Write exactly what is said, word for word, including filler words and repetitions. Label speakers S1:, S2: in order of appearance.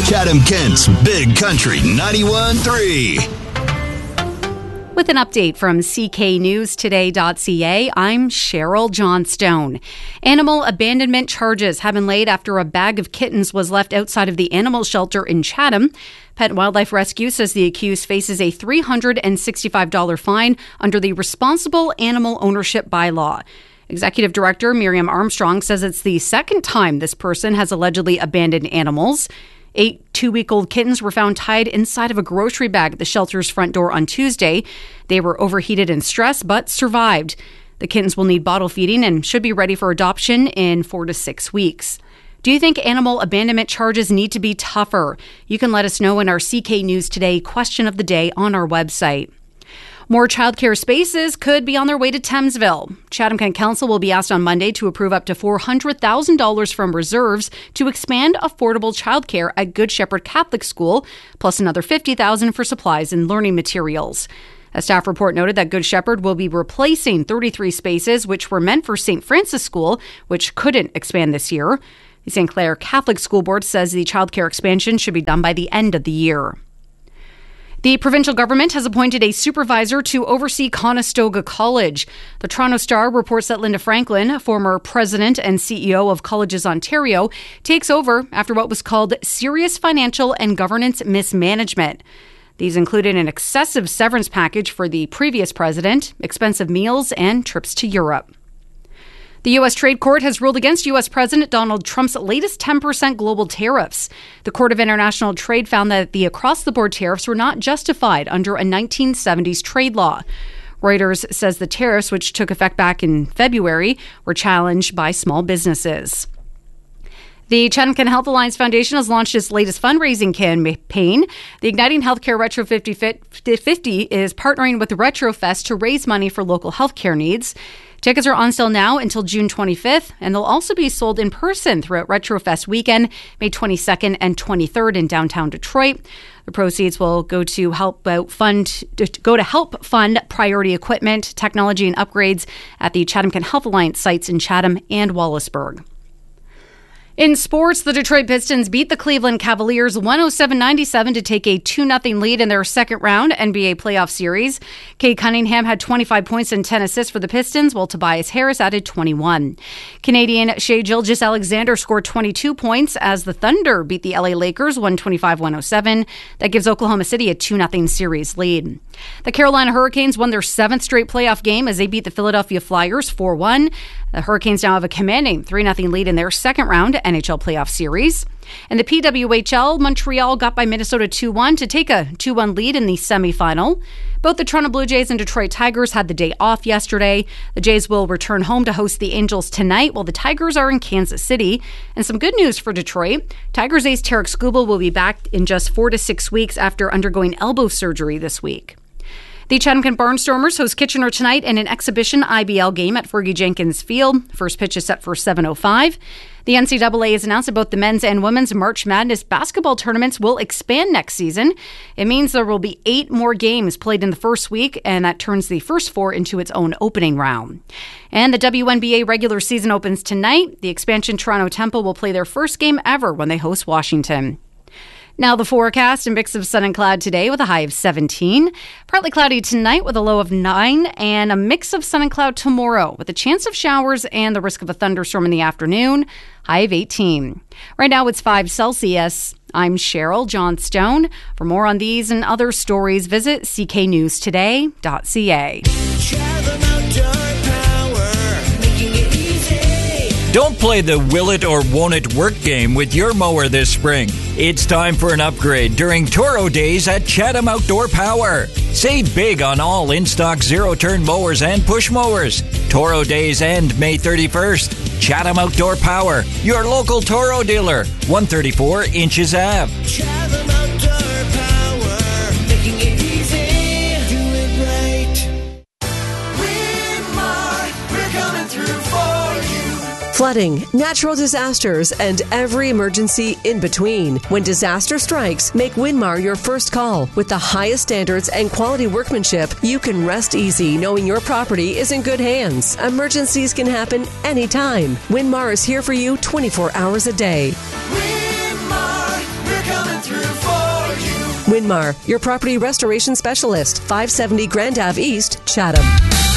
S1: Chatham-Kent's Big Country ninety-one point three.
S2: With an update from C K News Today dot C A, I'm Cheryl Johnstone. Animal abandonment charges have been laid after a bag of kittens was left outside of the animal shelter in Chatham. Pet and Wildlife Rescue says the accused faces a three hundred sixty-five dollars fine under the Responsible Animal Ownership Bylaw. Executive Director Miriam Armstrong says it's the second time this person has allegedly abandoned animals. Eight two-week-old kittens were found tied inside of a grocery bag at the shelter's front door on Tuesday. They were overheated and stressed, but survived. The kittens will need bottle feeding and should be ready for adoption in four to six weeks. Do you think animal abandonment charges need to be tougher? You can let us know in our C K News Today question of the day on our website. More childcare spaces could be on their way to Thamesville. Chatham-Kent Council will be asked on Monday to approve up to four hundred thousand dollars from reserves to expand affordable childcare at Good Shepherd Catholic School, plus another fifty thousand dollars for supplies and learning materials. A staff report noted that Good Shepherd will be replacing thirty-three spaces which were meant for Saint Francis School, which couldn't expand this year. The Saint Clair Catholic School Board says the childcare expansion should be done by the end of the year. The provincial government has appointed a supervisor to oversee Conestoga College. The Toronto Star reports that Linda Franklin, former president and C E O of Colleges Ontario, takes over after what was called serious financial and governance mismanagement. These included an excessive severance package for the previous president, expensive meals, and trips to Europe. The U S Trade Court has ruled against U S President Donald Trump's latest ten percent global tariffs. The Court of International Trade found that the across-the-board tariffs were not justified under a nineteen seventies trade law. Reuters says the tariffs, which took effect back in February, were challenged by small businesses. The Chatham-Kent Health Alliance Foundation has launched its latest fundraising campaign. The Igniting Healthcare Retro fifty fifty is partnering with Retrofest to raise money for local healthcare needs. Tickets are on sale now until June twenty-fifth, and they'll also be sold in person throughout Retrofest weekend, May twenty-second and twenty-third in downtown Detroit. The proceeds will go to help out fund go to help fund priority equipment, technology, and upgrades at the Chatham-Kent Health Alliance sites in Chatham and Wallaceburg. In sports, the Detroit Pistons beat the Cleveland Cavaliers one oh seven ninety-seven to take a two nothing lead in their second round N B A playoff series. Cade Cunningham had twenty-five points and ten assists for the Pistons, while Tobias Harris added twenty-one. Canadian Shai Gilgeous-Alexander scored twenty-two points as the Thunder beat the L A Lakers one twenty-five to one oh seven. That gives Oklahoma City a two nothing series lead. The Carolina Hurricanes won their seventh straight playoff game as they beat the Philadelphia Flyers four one. The Hurricanes now have a commanding three nothing lead in their second round N H L playoff series. In the P W H L, Montreal got by Minnesota two one to take a two one lead in the semifinal. Both the Toronto Blue Jays and Detroit Tigers had the day off yesterday. The Jays will return home to host the Angels tonight, while the Tigers are in Kansas City. And some good news for Detroit. Tigers ace Tarek Skubal will be back in just four to six weeks after undergoing elbow surgery this week. The Chatham-Kent Barnstormers host Kitchener tonight in an exhibition I B L game at Fergie Jenkins Field. First pitch is set for seven oh five. The N C double A has announced that both the men's and women's March Madness basketball tournaments will expand next season. It means there will be eight more games played in the first week, and that turns the first four into its own opening round. And the W N B A regular season opens tonight. The expansion Toronto Temple will play their first game ever when they host Washington. Now the forecast, a mix of sun and cloud today with a high of seventeen. Partly cloudy tonight with a low of nine, and a mix of sun and cloud tomorrow with a chance of showers and the risk of a thunderstorm in the afternoon, high of eighteen. Right now it's five Celsius. I'm Cheryl Johnstone. For more on these and other stories, visit C K News Today dot C A.
S3: Don't play the will it or won't it work game with your mower this spring. It's time for an upgrade during Toro Days at Chatham Outdoor Power. Save big on all in-stock zero-turn mowers and push mowers. Toro Days end May thirty-first. Chatham Outdoor Power, your local Toro dealer, one thirty-four Inches Ave. Chatham Outdoor Power, making it easy, do it right.
S4: Winmar, we're coming through for you. Flooding, natural disasters, and every emergency in between. When disaster strikes, make Winmar your first call. With the highest standards and quality workmanship, you can rest easy knowing your property is in good hands. Emergencies can happen anytime. Winmar is here for you twenty-four hours a day.
S5: Winmar, we're coming
S4: Winmar, your property restoration specialist, five seventy Grand Ave East, Chatham.